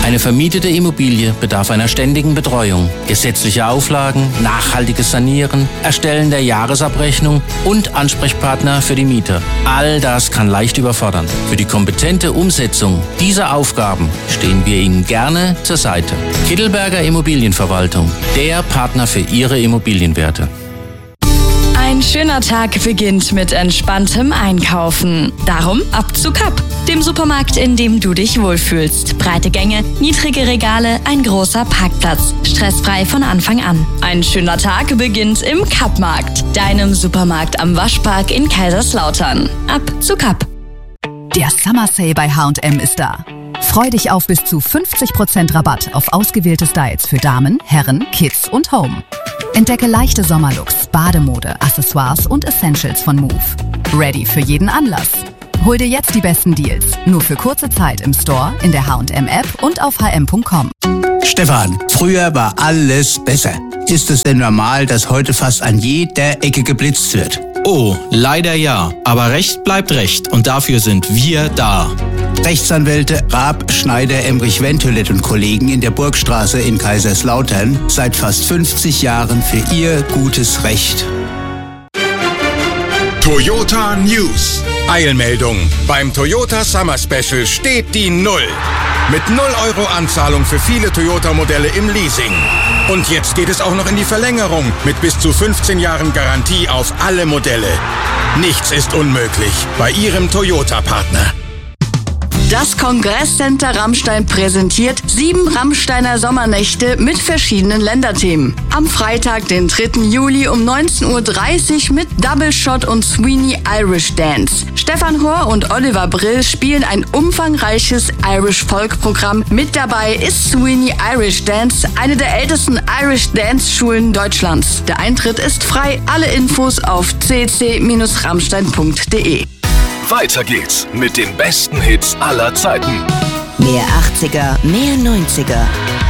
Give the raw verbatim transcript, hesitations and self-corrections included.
Eine vermietete Immobilie bedarf einer ständigen Betreuung, gesetzliche Auflagen, nachhaltiges Sanieren, Erstellen der Jahresabrechnung und Ansprechpartner für die Mieter. All das kann leicht überfordern. Für die kompetente Umsetzung dieser Aufgaben stehen wir Ihnen gerne zur Seite. Kittelberger Immobilienverwaltung, der Partner für Ihre Immobilienwerte. Ein schöner Tag beginnt mit entspanntem Einkaufen. Darum ab zu Kapp, dem Supermarkt, in dem du dich wohlfühlst. Breite Gänge, niedrige Regale, ein großer Parkplatz. Stressfrei von Anfang an. Ein schöner Tag beginnt im Kappmarkt, deinem Supermarkt am Waschpark in Kaiserslautern. Ab zu Kapp. Der Summer Sale bei H und M ist da. Freu dich auf bis zu fünfzig Prozent Rabatt auf ausgewählte Styles für Damen, Herren, Kids und Home. Entdecke leichte Sommerlooks, Bademode, Accessoires und Essentials von Move. Ready für jeden Anlass. Hol dir jetzt die besten Deals. Nur für kurze Zeit im Store, in der H und M App und auf h m punkt com. Stefan, früher war alles besser. Ist es denn normal, dass heute fast an jeder Ecke geblitzt wird? Oh, leider ja. Aber Recht bleibt Recht und dafür sind wir da. Rechtsanwälte Raab, Schneider, Emrich, Ventolet und Kollegen in der Burgstraße in Kaiserslautern seit fast fünfzig Jahren für ihr gutes Recht. Toyota News. Eilmeldung. Beim Toyota Summer Special steht die Null. Mit null Euro Anzahlung für viele Toyota-Modelle im Leasing. Und jetzt geht es auch noch in die Verlängerung mit bis zu fünfzehn Jahren Garantie auf alle Modelle. Nichts ist unmöglich bei Ihrem Toyota-Partner. Das Kongresscenter Rammstein präsentiert sieben Rammsteiner Sommernächte mit verschiedenen Länderthemen. Am Freitag, den dritten Juli um neunzehn Uhr dreißig mit Double Shot und Sweeney Irish Dance. Stefan Hohr und Oliver Brill spielen ein umfangreiches Irish-Folk-Programm. Mit dabei ist Sweeney Irish Dance, eine der ältesten Irish-Dance-Schulen Deutschlands. Der Eintritt ist frei. Alle Infos auf c c Bindestrich rammstein punkt d e. Weiter geht's mit den besten Hits aller Zeiten. Mehr achtziger, mehr neunziger.